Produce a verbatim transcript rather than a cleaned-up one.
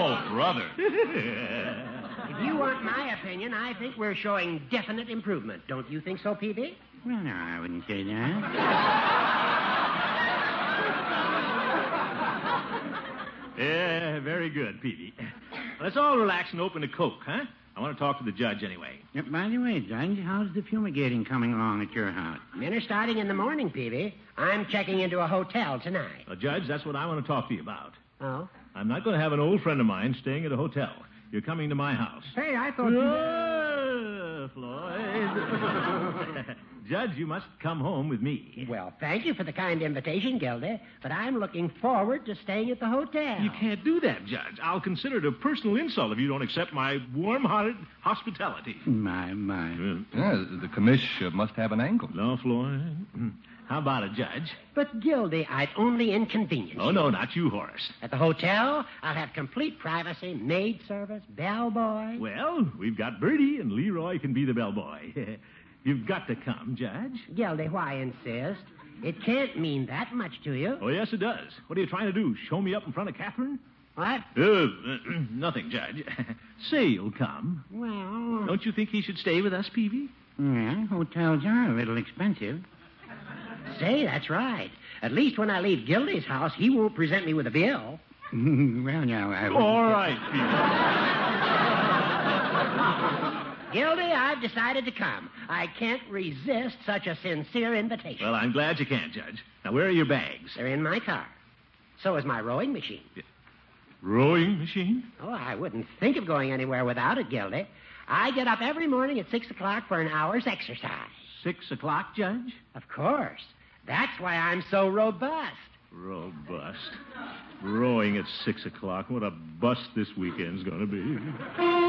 Oh, brother. If you want my opinion, I think we're showing definite improvement. Don't you think so, Peavy? Well, no, I wouldn't say that. Yeah, very good, Peavy. Let's all relax and open a Coke, huh? I want to talk to the judge anyway. Uh, by the way, Judge, how's the fumigating coming along at your house? Men are starting in the morning, Peavy. I'm checking into a hotel tonight. Well, Judge, that's what I want to talk to you about. Oh? I'm not going to have an old friend of mine staying at a hotel. You're coming to my house. Hey, I thought Uh, Floyd. Judge, you must come home with me. Well, thank you for the kind invitation, Gildy, but I'm looking forward to staying at the hotel. You can't do that, Judge. I'll consider it a personal insult if you don't accept my warm-hearted hospitality. My, my. Well, Yeah, the commish uh, must have an angle. no, Floyd. How about it, Judge? But, Gildy, I'd only inconvenience Oh, you. no, not you, Horace. At the hotel, I'll have complete privacy, maid service, bellboy. Well, we've got Bertie, and Leroy can be the bellboy. You've got to come, Judge. Gildy, why insist? It can't mean that much to you. Oh, yes, it does. What are you trying to do, show me up in front of Catherine? What? Uh, nothing, Judge. Say you'll come. Well... Don't you think he should stay with us, Peavy? Yeah, hotels are a little expensive. Say, that's right. At least when I leave Gildy's house, he won't present me with a bill. Well, now, I... All right, Peavy. Gildy, I've decided to come. I can't resist such a sincere invitation. Well, I'm glad you can't, Judge. Now, where are your bags? They're in my car. So is my rowing machine. Rowing machine? Oh, I wouldn't think of going anywhere without it, Gildy. I get up every morning at six o'clock for an hour's exercise. Six o'clock, Judge? Of course. That's why I'm so robust. Robust. Rowing at six o'clock. What a bust this weekend's going to be.